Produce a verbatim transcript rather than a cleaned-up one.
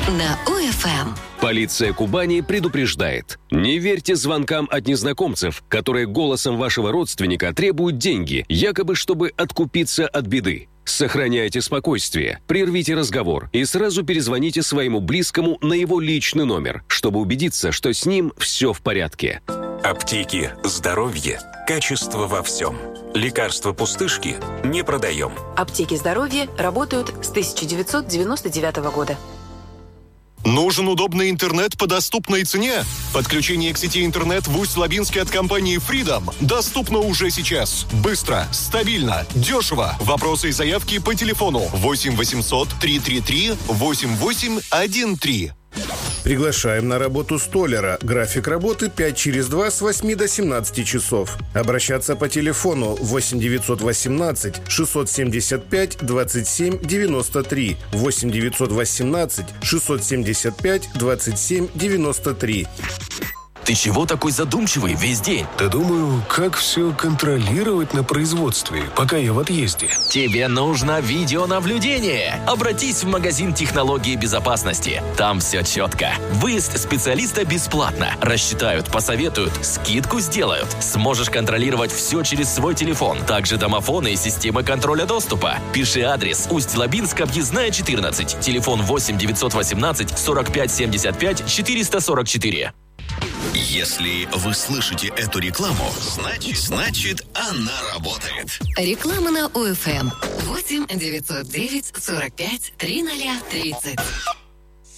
на ОФМ. Полиция Кубани предупреждает. Не верьте звонкам от незнакомцев, которые голосом вашего родственника требуют деньги, якобы чтобы откупиться от беды. Сохраняйте спокойствие, прервите разговор и сразу перезвоните своему близкому на его личный номер, чтобы убедиться, что с ним все в порядке. Аптеки «Здоровье». Качество во всем. Лекарства пустышки не продаем. Аптеки «Здоровье» работают с тысяча девятьсот девяносто девятого года. Нужен удобный интернет по доступной цене? Подключение к сети интернет в Усть-Лабинске от компании Freedom доступно уже сейчас. Быстро, стабильно, дешево. Вопросы и заявки по телефону восемь восемьсот триста тридцать три восемьдесят восемь одиннадцать. Приглашаем на работу столяра. График работы пять через два с восьми до семнадцати часов. Обращаться по телефону восемь девятьсот восемнадцать шестьсот семьдесят пять двадцать семь девяносто три, восемь девятьсот восемнадцать шестьсот семьдесят пять двадцать семь девяносто три. Ты чего такой задумчивый весь день? Да думаю, как все контролировать на производстве, пока я в отъезде. Тебе нужно видеонаблюдение. Обратись в магазин технологии безопасности. Там все четко. Выезд специалиста бесплатно. Рассчитают, посоветуют, скидку сделают. Сможешь контролировать все через свой телефон. Также домофоны и системы контроля доступа. Пиши адрес: Усть-Лабинск, объездная четырнадцать. Телефон восемь девятьсот восемнадцать сорок пять семьдесят пять четыреста сорок четыре. Если вы слышите эту рекламу, значит, значит она работает. Реклама на ОФМ. восемь девятьсот девять сорок пять тридцать тридцать.